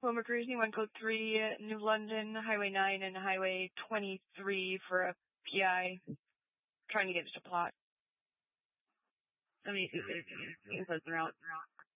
Wilmer Cruising, 1 code 3, New London, Highway 9 and Highway 23 for a PI. Trying to get it to plot. Somebody close the route.